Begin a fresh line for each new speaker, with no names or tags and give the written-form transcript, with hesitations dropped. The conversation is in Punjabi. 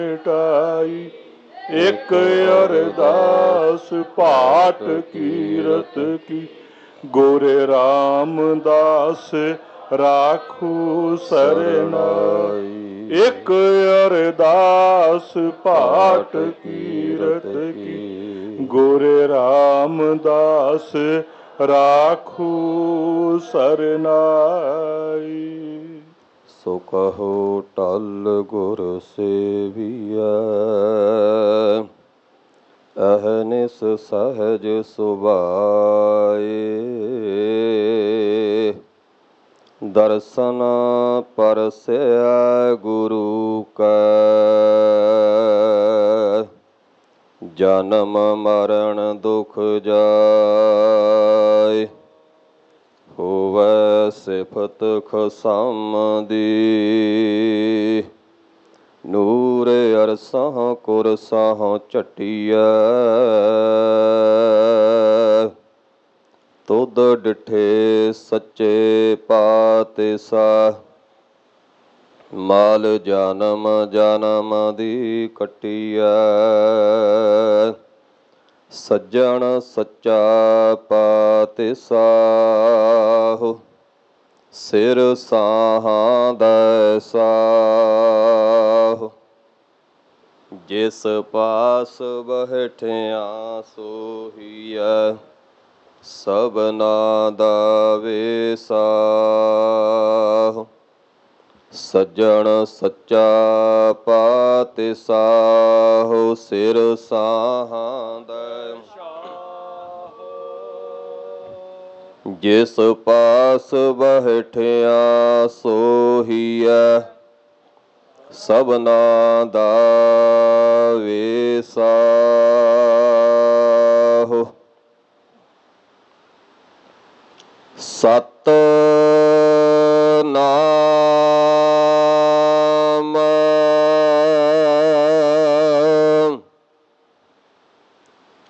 ਮਿਟਾਈ। ਇੱਕ ਅਰਦਾਸ ਪਾਠ ਕੀਰਤ ਕੀ, ਗੋਰੇ ਰਾਮਦਾਸ ਰਾਖੂ ਸਰਨਾਈ। ਇੱਕ ਅਰਦਾਸ ਪਾਠ ਕੀਰਤ ਕੀ, ਗੋਰੇ ਰਾਮਦਾਸ ਰਾਖੂ ਸਰਨਾਈ।
ਸੋ ਕਹੋ ਟਲ ਗੁਰ ਸੇਵੀਐ, ਅਹਨਿਸ ਸਹਜ ਸੁਭਾਏ। ਦਰਸ਼ਨ ਪਰਸੈ ਗੁਰੂ ਕੈ, ਜਨਮ ਮਰਨ ਦੁਖ ਜਾਏ। ਹੋਵੈ ਸਿਫਤ ਖਸਮ ਦੀ, ਨੂਰ ਅਰਸਹੁ ਕੁਰਸਹੁ ਝਟੀਐ। ਤੁਧ ਡਿਠੇ ਸੱਚੇ ਪਾਤਿਸ਼ਾਹ, ਮਾਲ ਜਨਮ ਜਨਮ ਦੀ ਕੱਟੀਐ। ਸੱਜਣ ਸੱਚਾ ਪਾਤਿਸ਼ਾਹ, ਸਿਰ ਸਾਹਾਂ ਦੈ ਸਾਹ। ਜਿਸ ਪਾਸ ਬਹਿਠਿਆ ਸੋਹੀਐ, ਸਭਨਾ ਦਾ ਵੇਸਾਹ। ਸੱਜਣ ਸੱਚਾ ਪਾਤਿਸ਼ਾਹ, ਸਿਰ ਸਾਹਾਂ ਦੈ। ਜਿਸ ਪਾਸ ਬਹਿਠਿਆ ਸੋਹੀਐ, ਸਭਨਾ ਦਾ ਵੇਸਾਹ। ਸਤਿਨਾਮ